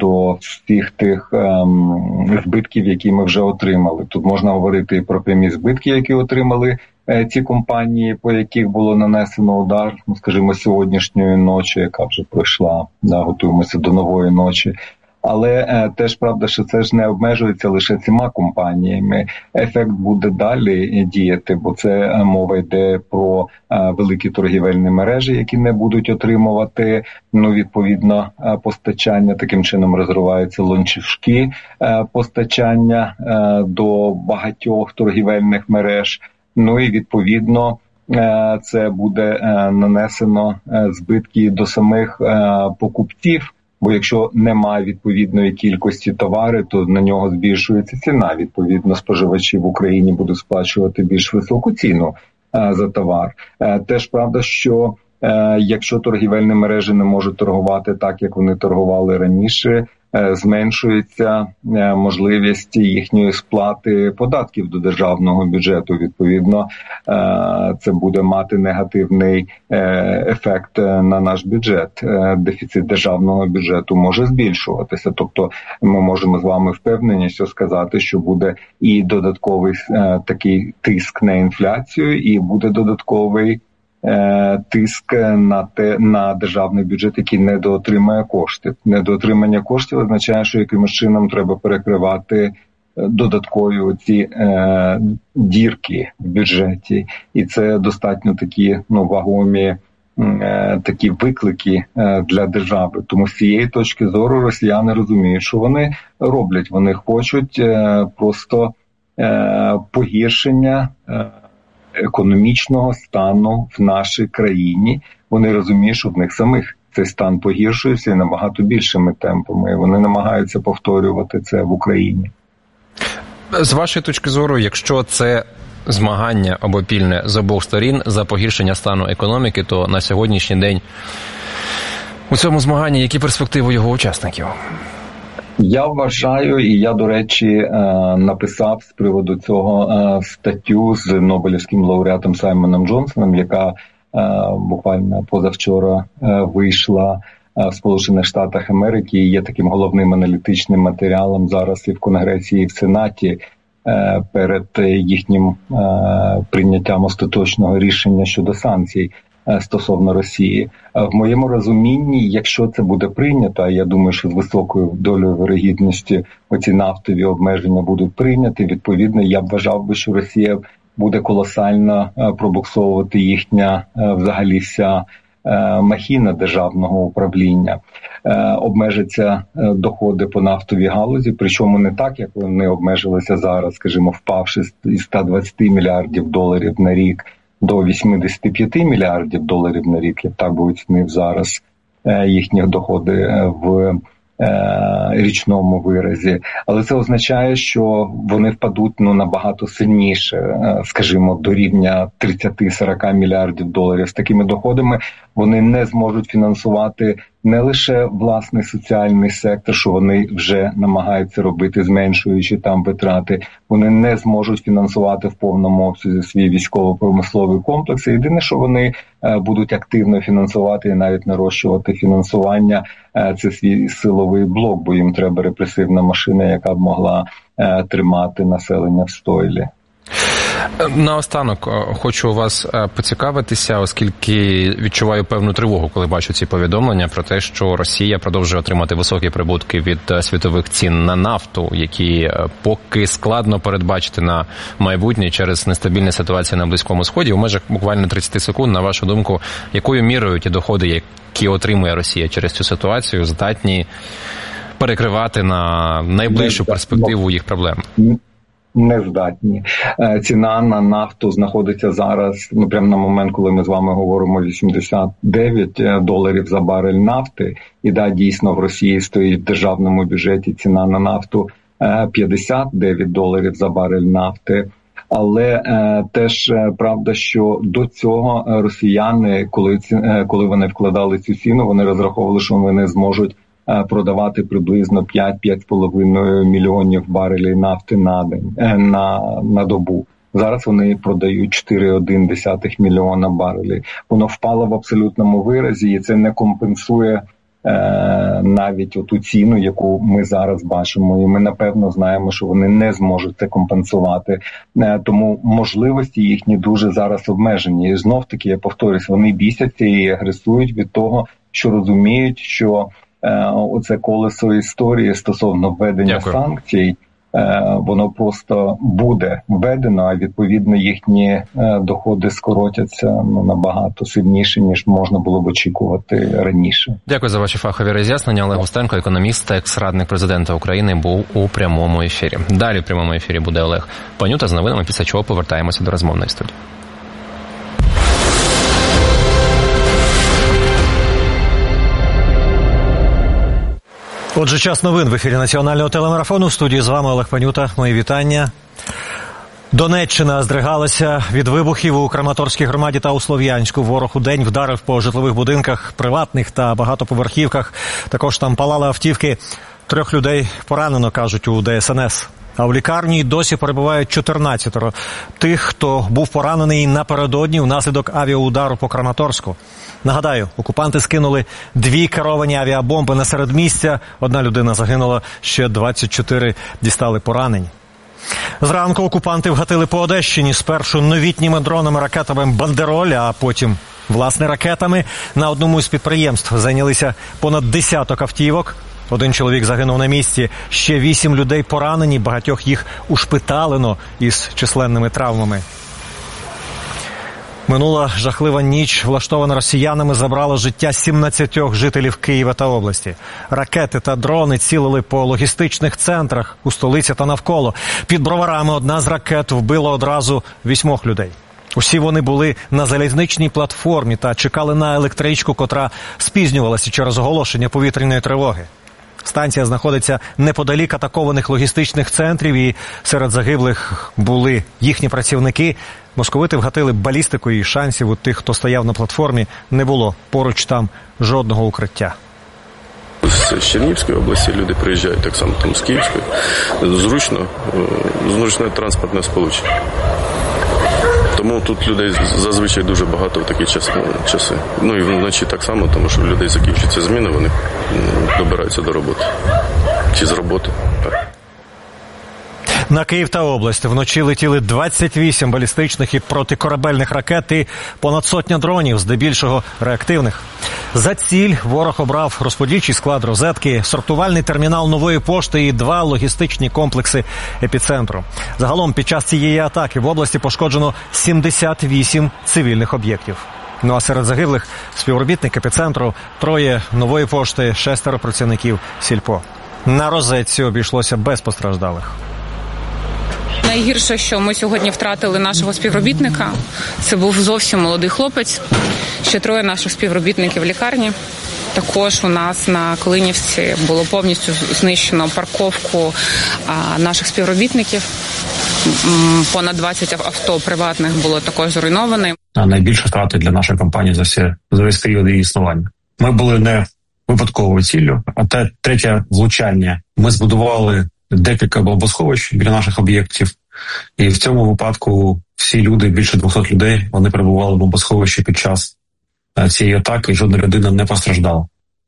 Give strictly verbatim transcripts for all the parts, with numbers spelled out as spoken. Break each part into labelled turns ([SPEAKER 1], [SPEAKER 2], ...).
[SPEAKER 1] до всіх тих ем, збитків, які ми вже отримали. Тут можна говорити і про прямі збитки, які отримали е, ці компанії, по яких було нанесено удар, ну, скажімо, сьогоднішньої ночі, яка вже пройшла, да, готуємося до нової ночі. Але е, теж правда, що це ж не обмежується лише цими компаніями. Ефект буде далі діяти, бо це е, мова йде про е, великі торгівельні мережі, які не будуть отримувати, ну, відповідно, е, постачання. Таким чином розриваються ланцюжки е, постачання е, до багатьох торгівельних мереж. Ну і відповідно е, це буде е, нанесено е, збитки до самих е, покупців. Бо якщо немає відповідної кількості товару, то на нього збільшується ціна. Відповідно, споживачі в Україні будуть сплачувати більш високу ціну а, за товар. А, теж правда, що а, якщо торгівельні мережі не можуть торгувати так, як вони торгували раніше, а, зменшується а, можливість їхньої сплати податків до державного бюджету. Відповідно, а, це буде мати негативний а, ефект на наш бюджет. А, дефіцит державного бюджету може збільшуватися. Тобто ми можемо з вами впевненістю сказати, що буде і додатковий а, такий тиск на інфляцію, і буде додатковий тиск на те на державний бюджет, який недоотримає кошти. Недоотримання коштів означає, що якимось чином треба перекривати додаткові ці е, дірки в бюджеті, і це достатньо такі, ну, вагомі е, такі виклики е, для держави. Тому з цієї точки зору росіяни розуміють, що вони роблять. Вони хочуть е, просто е, погіршення е, економічного стану в нашій країні. Вони розуміють, що в них самих цей стан погіршується і набагато більшими темпами. І вони намагаються повторювати це в Україні.
[SPEAKER 2] З вашої точки зору, якщо це змагання обопільне з обох сторін за погіршення стану економіки, то на сьогоднішній день у цьому змаганні які перспективи його учасників?
[SPEAKER 1] Я вважаю, і я, до речі, написав з приводу цього статтю з Нобелівським лауреатом Саймоном Джонсоном, яка буквально позавчора вийшла в Сполучених Штатах Америки і є таким головним аналітичним матеріалом зараз і в Конгресі, і в Сенаті перед їхнім прийняттям остаточного рішення щодо санкцій стосовно Росії. В моєму розумінні, якщо це буде прийнято, я думаю, що з високою долею вирогідності оці нафтові обмеження будуть прийняті, відповідно, я б вважав би, що Росія буде колосально пробуксовувати їхня взагалі вся махіна державного управління. Обмежаться доходи по нафтовій галузі, причому не так, як вони обмежилися зараз, скажімо, впавши з ста двадцяти мільярдів доларів на рік до вісімдесят п'ять мільярдів доларів на рік, як так би оцінив зараз їхні доходи в річному виразі. Але це означає, що вони впадуть, ну, набагато сильніше, скажімо, до рівня тридцять-сорок мільярдів доларів. З такими доходами вони не зможуть фінансувати не лише власний соціальний сектор, що вони вже намагаються робити, зменшуючи там витрати. Вони не зможуть фінансувати в повному обсязі свій військово-промисловий комплекс. Єдине, що вони будуть активно фінансувати і навіть нарощувати фінансування, це свій силовий блок, бо їм треба репресивна машина, яка б могла тримати населення в стойлі.
[SPEAKER 2] Наостанок хочу у вас поцікавитися, оскільки відчуваю певну тривогу, коли бачу ці повідомлення про те, що Росія продовжує отримати високі прибутки від світових цін на нафту, які поки складно передбачити на майбутнє через нестабільну ситуацію на Близькому Сході. У межах буквально тридцять секунд, на вашу думку, якою мірою ті доходи, які отримує Росія через цю ситуацію, здатні перекривати на найближчу перспективу їх проблем?
[SPEAKER 1] Не здатні. Ціна на нафту знаходиться зараз, ну прямо на момент, коли ми з вами говоримо, вісімдесят дев'ять доларів за барель нафти. І да, дійсно в Росії стоїть в державному бюджеті ціна на нафту п'ятдесят дев'ять доларів за барель нафти. Але е, теж правда, що до цього росіяни, коли, коли вони вкладали цю ціну, вони розраховували, що вони зможуть продавати приблизно п'ять-п'ять з половиною мільйонів барелів нафти на день, на, на добу. Зараз вони продають чотири цілих одна десята мільйона барелів. Воно впало в абсолютному виразі, і це не компенсує навіть оту ціну, яку ми зараз бачимо, і ми напевно знаємо, що вони не зможуть це компенсувати. Тому можливості їхні дуже зараз обмежені. І знов таки, я повторюсь, вони бісяться і агресують від того, що розуміють, що оце колесо історії стосовно введення
[SPEAKER 2] Дякую.
[SPEAKER 1] санкцій, воно просто буде введено, а відповідно їхні доходи скоротяться ну, набагато сильніше, ніж можна було б очікувати раніше.
[SPEAKER 2] Дякую за ваші фахові роз'яснення. Олег Устенко, економіст та екс-радник президента України, був у прямому ефірі. Далі в прямому ефірі буде Олег Панюта з новинами, після чого повертаємося до розмовної студії.
[SPEAKER 3] Отже, час новин в ефірі національного телемарафону. В студії з вами Олег Панюта. Мої вітання. Донеччина здригалася від вибухів у Краматорській громаді та у Слов'янську. Ворог удень вдарив по житлових будинках, приватних та багатоповерхівках. Також там палали автівки. Трьох людей поранено, кажуть у Де Ес Ен Ес. А в лікарні досі перебувають чотирнадцятеро тих, хто був поранений напередодні внаслідок авіаудару по Краматорську. Нагадаю, окупанти скинули дві керовані авіабомби на середмістя. Одна людина загинула, ще двадцять чотири дістали поранень. Зранку окупанти вгатили по Одещині спершу новітніми дронами, ракетами «Бандероль», а потім, власне, ракетами. На одному із підприємств зайнялися понад десяток автівок. Один чоловік загинув на місці, ще вісім людей поранені, багатьох їх ушпиталено із численними травмами. Минула жахлива ніч, влаштована росіянами, забрала життя сімнадцятьох жителів Києва та області. Ракети та дрони цілили по логістичних центрах у столиці та навколо. Під Броварами одна з ракет вбила одразу вісьмох людей. Усі вони були на залізничній платформі та чекали на електричку, котра спізнювалася через оголошення повітряної тривоги. Станція знаходиться неподалік атакованих логістичних центрів, і серед загиблих були їхні працівники. Московити вгатили балістикою, і шансів у тих, хто стояв на платформі, не було. Поруч там жодного укриття.
[SPEAKER 4] З Чернігівської області люди приїжджають, так само там з Київської. Зручно, зручне транспортне сполучення. Тому тут людей зазвичай дуже багато в такі часи. Ну і вночі так само, тому що в людей закінчується зміна, вони добираються до роботи. Чи з роботи, так.
[SPEAKER 3] На Київ та область вночі летіли двадцять вісім балістичних і протикорабельних ракет і понад сотня дронів, здебільшого реактивних. За ціль ворог обрав розподільчий склад розетки, сортувальний термінал Нової пошти і два логістичні комплекси епіцентру. Загалом під час цієї атаки в області пошкоджено сімдесят вісім цивільних об'єктів. Ну а серед загиблих співробітник епіцентру, троє Нової пошти, шестеро працівників Сільпо. На розетці обійшлося без постраждалих.
[SPEAKER 5] Найгірше, що ми сьогодні втратили нашого співробітника. Це був зовсім молодий хлопець. Ще троє наших співробітників в лікарні. Також у нас на Клинівці було повністю знищено парковку наших співробітників. Понад двадцять авто приватних було також зруйновано.
[SPEAKER 6] Найбільше втрати для нашої компанії за всі за весь період її існування. Ми були не випадковою ціллю, а те третє влучання. Ми збудували декілька бомбосховищ біля наших об'єктів, і в цьому випадку всі люди, більше двохсот людей, вони перебували в бомбосховищі під час цієї атаки, і жодна людина не постраждала.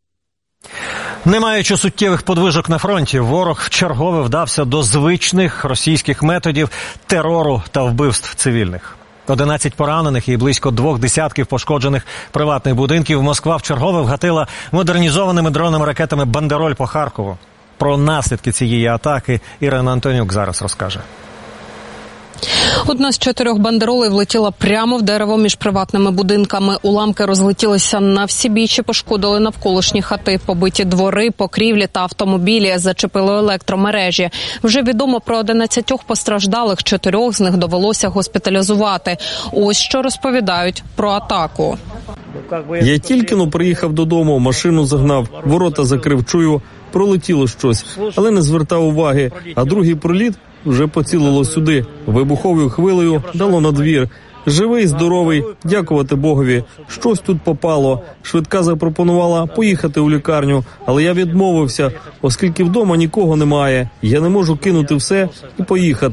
[SPEAKER 3] Не маючи суттєвих подвижок на фронті, ворог вчергове вдався до звичних російських методів терору та вбивств цивільних. одинадцять поранених і близько двох десятків пошкоджених приватних будинків Москва вчергове вгатила модернізованими дронами-ракетами «Бандероль» по Харкову. Про наслідки цієї атаки Ірина Антонюк зараз розкаже.
[SPEAKER 7] Одна з чотирьох бандеролей влетіла прямо в дерево між приватними будинками. Уламки розлетілися на всі біч і пошкодили навколишні хати. Побиті двори, покрівлі та автомобілі, зачепили електромережі. Вже відомо про одинадцятьох постраждалих, чотирьох з них довелося госпіталізувати. Ось що розповідають про атаку.
[SPEAKER 8] Я тільки-но приїхав додому, машину загнав, ворота закрив, чую, пролетіло щось, але не звертав уваги, а другий проліт вже поцілило сюди, вибуховою хвилею дало на двір. Живий, здоровий, дякувати Богові. Щось тут попало. Швидка запропонувала поїхати у лікарню, але я відмовився, оскільки вдома нікого немає. Я не можу кинути все і поїхати.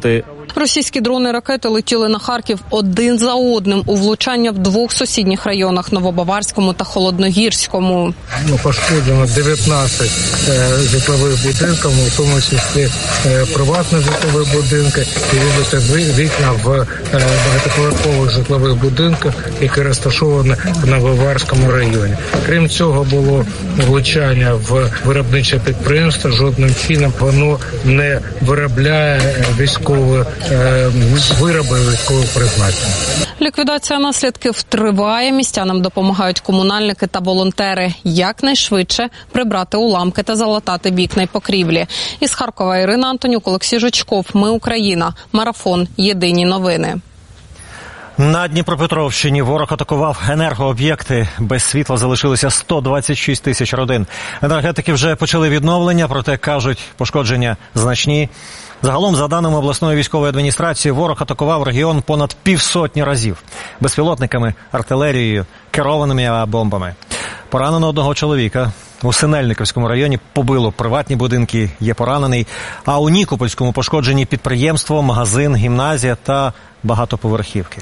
[SPEAKER 7] Російські дрони і ракети летіли на Харків один за одним у влучання в двох сусідніх районах – Новобаварському та Холодногірському.
[SPEAKER 9] Ну, пошкоджено дев'ятнадцять е, житлових будинків, у тому числі е, приватні житлові будинки і вибиті вікна в е, багатоповерхових житлових будинках, які розташовані в Новобаварському районі. Крім цього, було влучання в виробниче підприємство. Жодним чином воно не виробляє військові е, вироби військового призначення.
[SPEAKER 7] Ліквідація наслідків триває. Містянам допомагають комунальники та волонтери. Якнайшвидше прибрати уламки та залатати вікна й покрівлі. Із Харкова Ірина Антонюк, Олексій Жучков. Ми Україна. Марафон. Єдині новини.
[SPEAKER 3] На Дніпропетровщині ворог атакував енергооб'єкти. Без світла залишилося сто двадцять шість тисяч родин. Енергетики вже почали відновлення, проте, кажуть, пошкодження значні. Загалом, за даними обласної військової адміністрації, ворог атакував регіон понад півсотні разів. Безпілотниками, артилерією, керованими авіабомбами. Поранено одного чоловіка. У Синельниковському районі побило приватні будинки, є поранений. А у Нікопольському пошкоджені підприємство, магазин, гімназія та багатоповерхівки.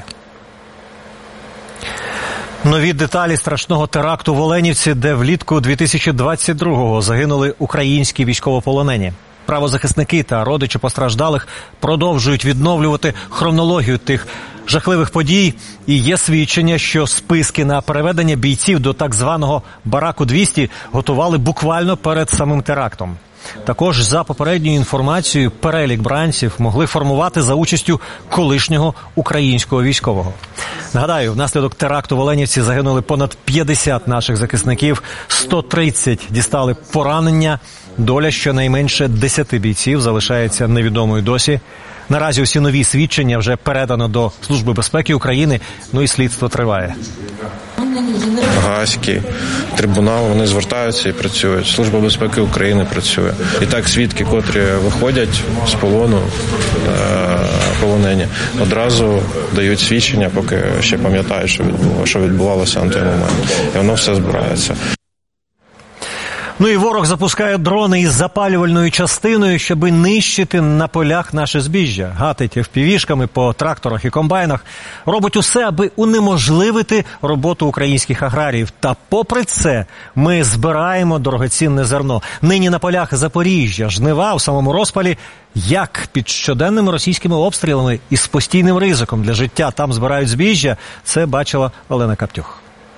[SPEAKER 3] Нові деталі страшного теракту в Оленівці, де влітку дві тисячі двадцять другого загинули українські військовополонені. Правозахисники та родичі постраждалих продовжують відновлювати хронологію тих жахливих подій. І є свідчення, що списки на переведення бійців до так званого «Бараку двісті» готували буквально перед самим терактом. Також, за попередньою інформацією, перелік бранців могли формувати за участю колишнього українського військового. Нагадаю, внаслідок теракту в Оленівці загинули понад п'ятдесят наших захисників, сто тридцять дістали поранення. Доля щонайменше десяти бійців залишається невідомою досі. Наразі усі нові свідчення вже передано до Служби безпеки України, ну і слідство триває.
[SPEAKER 10] Гаазький трибунал, вони звертаються і працюють. Служба безпеки України працює. І так свідки, котрі виходять з полону, полонені, одразу дають свідчення, поки ще пам'ятають, що відбувалося на той момент. І воно все збирається.
[SPEAKER 3] Ну і ворог запускає дрони із запалювальною частиною, щоби нищити на полях наше збіжжя. Гатить еф пі ві-шками по тракторах і комбайнах. Робить усе, аби унеможливити роботу українських аграріїв. Та попри це ми збираємо дорогоцінне зерно. Нині на полях Запоріжжя, жнива у самому розпалі. Як під щоденними російськими обстрілами і з постійним ризиком для життя там збирають збіжжя, це бачила Олена Каптюх.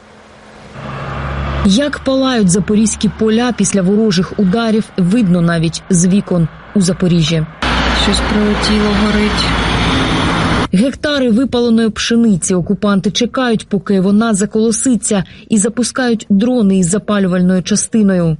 [SPEAKER 11] Як палають запорізькі поля після ворожих ударів, видно навіть з вікон у Запоріжжі.
[SPEAKER 12] Щось прилетіло, горить.
[SPEAKER 11] Гектари випаленої пшениці окупанти чекають, поки вона заколоситься, і запускають дрони із запалювальною частиною.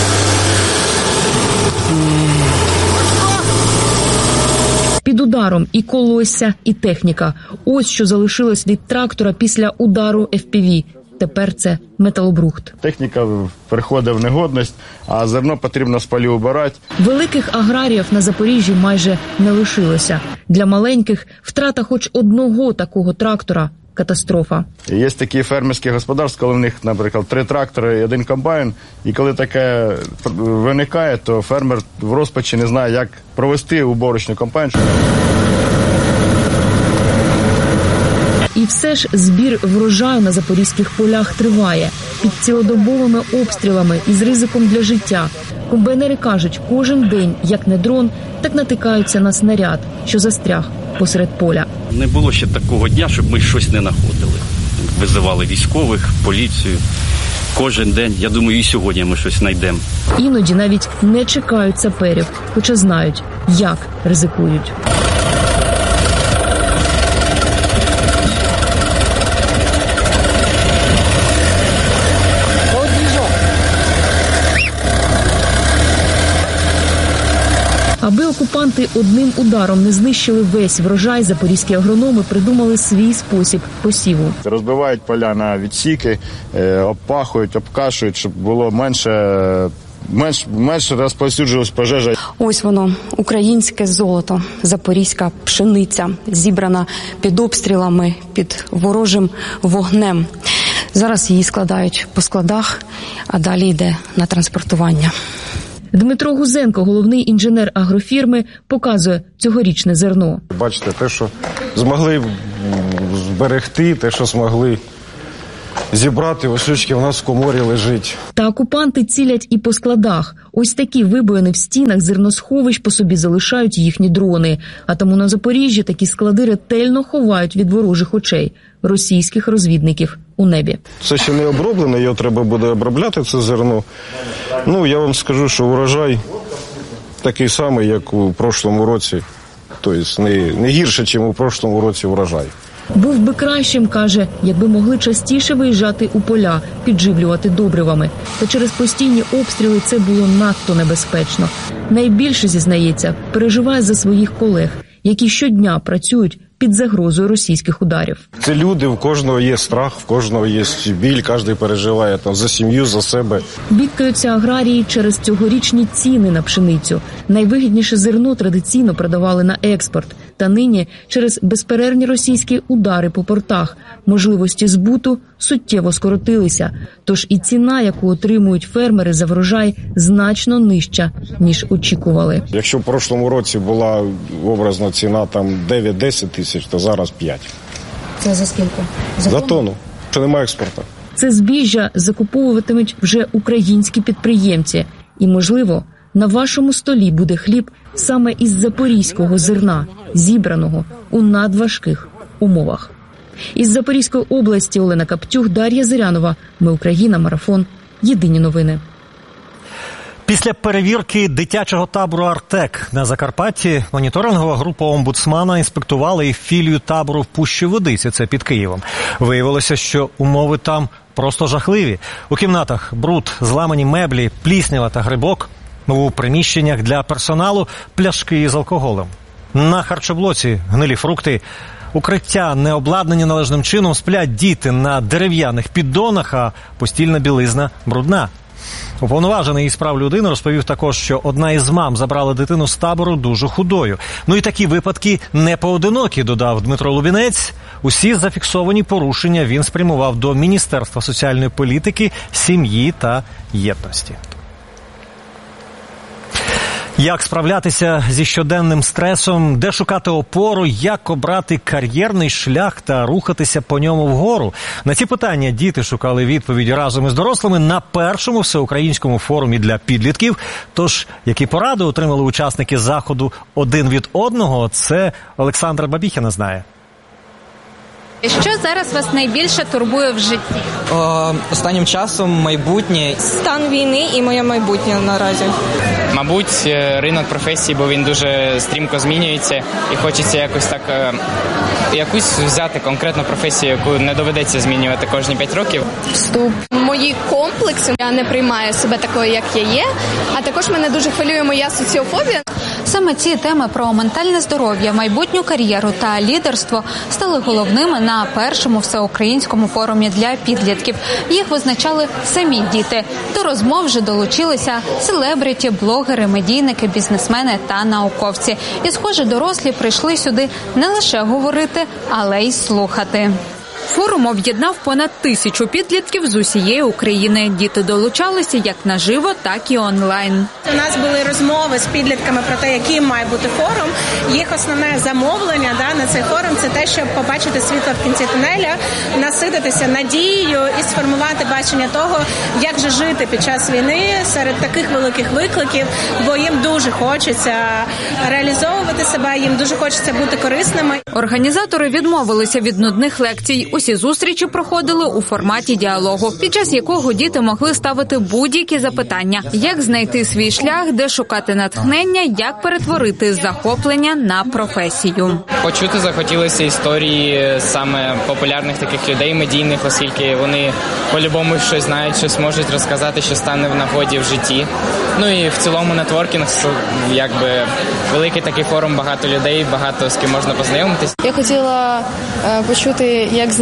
[SPEAKER 11] Під ударом і колосся, і техніка. Ось що залишилось від трактора після удару еф пі ві. Тепер це металобрухт.
[SPEAKER 13] Техніка приходить в негодність, а зерно потрібно з полів убирати.
[SPEAKER 11] Великих аграріїв на Запоріжжі майже не лишилося. Для маленьких втрата хоч одного такого трактора – катастрофа.
[SPEAKER 13] Є такі фермерські господарства, коли в них, наприклад, три трактори і один комбайн. І коли таке виникає, то фермер в розпачі не знає, як провести уборочний комбайн.
[SPEAKER 11] І все ж збір врожаю на запорізьких полях триває. Під цілодобовими обстрілами і з ризиком для життя. Комбайнери кажуть, кожен день, як не дрон, так натикаються на снаряд, що застряг посеред поля.
[SPEAKER 14] Не було ще такого дня, щоб ми щось не знаходили. Визивали військових, поліцію. Кожен день, я думаю, і сьогодні ми щось знайдемо.
[SPEAKER 11] Іноді навіть не чекають саперів, хоча знають, як ризикують. Аби окупанти одним ударом не знищили весь врожай, запорізькі агрономи придумали свій спосіб посіву.
[SPEAKER 13] Розбивають поля на відсіки, обпахують, обкашують, щоб було менше, менш, менше розповсюджувалась пожежа.
[SPEAKER 12] Ось воно, українське золото, запорізька пшениця, зібрана під обстрілами, під ворожим вогнем. Зараз її складають по складах, а далі йде на транспортування.
[SPEAKER 11] Дмитро Гузенко, головний інженер агрофірми, показує цьогорічне зерно.
[SPEAKER 15] Бачите, те, що змогли зберегти, те, що змогли зібрати, ось у нас в коморі лежить.
[SPEAKER 11] Та окупанти цілять і по складах. Ось такі вибоїни в стінах зерносховищ по собі залишають їхні дрони. А тому на Запоріжжі такі склади ретельно ховають від ворожих очей російських розвідників у небі.
[SPEAKER 15] Це ще не оброблено, його треба буде обробляти, це зерно. Ну, я вам скажу, що урожай такий самий, як у прошлому році. Тобто не, не гірше, ніж у прошлому році урожай.
[SPEAKER 11] Був би кращим, каже, якби могли частіше виїжджати у поля, підживлювати добривами. Та через постійні обстріли це було надто небезпечно. Найбільше, зізнається, переживає за своїх колег, які щодня працюють під загрозою російських ударів.
[SPEAKER 15] Це люди, в кожного є страх, в кожного є біль, кожен переживає там за сім'ю, за себе.
[SPEAKER 11] Бідкаються аграрії через цьогорічні ціни на пшеницю. Найвигідніше зерно традиційно продавали на експорт. Та нині через безперервні російські удари по портах можливості збуту суттєво скоротилися. Тож і ціна, яку отримують фермери за врожай, значно нижча, ніж очікували.
[SPEAKER 15] Якщо в прошлому році була образна ціна там дев'ять-десять тисяч, то зараз п'ять.
[SPEAKER 11] Це за скільки?
[SPEAKER 15] За, за тонну. Що немає експорту.
[SPEAKER 11] Це збіжжя закуповуватимуть вже українські підприємці. І, можливо, на вашому столі буде хліб саме із запорізького зерна, зібраного у надважких умовах. Із Запорізької області Олена Каптюх, Дар'я Зирянова. Ми Україна. Марафон. Єдині новини.
[SPEAKER 3] Після перевірки дитячого табору «Артек» на Закарпатті моніторингова група омбудсмана інспектувала і філію табору в Пущі Водиці, це під Києвом. Виявилося, що умови там просто жахливі. У кімнатах бруд, зламані меблі, пліснява та грибок. У приміщеннях для персоналу пляшки з алкоголем. На харчоблоці гнилі фрукти. Укриття не обладнані належним чином, сплять діти на дерев'яних піддонах, а постільна білизна брудна. Уповноважений із прав людини розповів також, що одна із мам забрала дитину з табору дуже худою. Ну і такі випадки не поодинокі, додав Дмитро Лубінець. Усі зафіксовані порушення він спрямував до Міністерства соціальної політики, сім'ї та єдності. Як справлятися зі щоденним стресом, де шукати опору, як обрати кар'єрний шлях та рухатися по ньому вгору? На ці питання діти шукали відповіді разом із дорослими на першому всеукраїнському форумі для підлітків. Тож, які поради отримали учасники заходу один від одного, це Олександра Бабіхіна знає.
[SPEAKER 16] Що зараз вас найбільше турбує в житті?
[SPEAKER 17] О, останнім часом майбутнє.
[SPEAKER 18] Стан війни і моє майбутнє наразі.
[SPEAKER 19] Мабуть, ринок професій, бо він дуже стрімко змінюється і хочеться якось так, якусь взяти конкретну професію, яку не доведеться змінювати кожні п'ять років.
[SPEAKER 18] Вступ. Мої комплекси, я не приймаю себе такою, як я є, а також мене дуже хвилює моя соціофобія.
[SPEAKER 16] Саме ці теми про ментальне здоров'я, майбутню кар'єру та лідерство стали головними на першому всеукраїнському форумі для підлітків. Їх визначали самі діти. До розмов вже долучилися селебриті, блогери, медійники, бізнесмени та науковці. І, схоже, дорослі прийшли сюди не лише говорити, але й слухати. Форум об'єднав понад тисячу підлітків з усієї України. Діти долучалися як наживо, так і онлайн.
[SPEAKER 20] У нас були розмови з підлітками про те, яким має бути форум. Їх основне замовлення да, на цей форум – це те, щоб побачити світло в кінці тунеля, насититися надією і сформувати бачення того, як же жити під час війни серед таких великих викликів, бо їм дуже хочеться реалізовувати себе, їм дуже хочеться бути корисними.
[SPEAKER 16] Організатори відмовилися від нудних лекцій. Усі зустрічі проходили у форматі діалогу, під час якого діти могли ставити будь-які запитання. Як знайти свій шлях, де шукати натхнення, як перетворити захоплення на професію.
[SPEAKER 19] Почути захотілося історії саме популярних таких людей, медійних, оскільки вони по-любому щось знають, щось можуть розказати, що стане в нагоді в житті. Ну і в цілому нетворкінг, якби великий такий форум, багато людей, багато з ким можна познайомитись.
[SPEAKER 18] Я хотіла е, почути, як знайти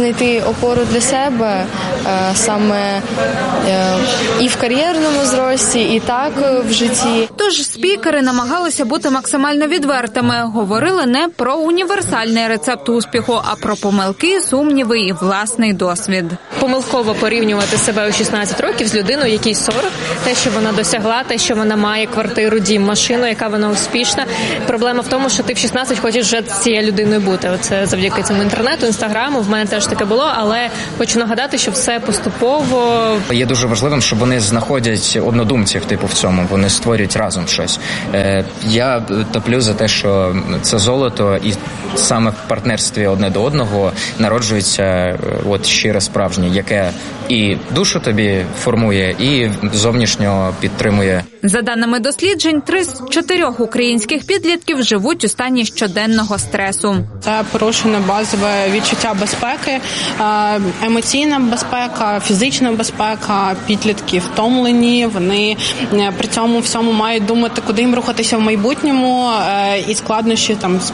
[SPEAKER 21] знайти опору для себе саме і в кар'єрному зрості, і так в житті.
[SPEAKER 16] Тож спікери намагалися бути максимально відвертими. Говорили не про універсальний рецепт успіху, а про помилки, сумніви і власний досвід.
[SPEAKER 22] Помилково порівнювати себе у шістнадцять років з людиною, якій сорок, те, що вона досягла, те, що вона має квартиру, дім, машину, яка вона успішна. Проблема в тому, що ти в шістнадцять хочеш вже з цією людиною бути. Оце завдяки цьому інтернету, інстаграму, в мене теж таке було, але хочу нагадати, що все поступово.
[SPEAKER 23] Є дуже важливим, щоб вони знаходять однодумців, типу, в цьому, вони створюють разом щось. Я топлю за те, що це золото, і саме в партнерстві одне до одного народжується от щире справжнє, яке і душу тобі формує, і зовнішньо підтримує.
[SPEAKER 16] За даними досліджень, три з чотирьох українських підлітків живуть у стані щоденного стресу.
[SPEAKER 24] Це порушене базове відчуття безпеки, емоційна безпека, фізична безпека, підлітки втомлені, вони при цьому всьому мають думати, куди їм рухатися в майбутньому, і складнощі там з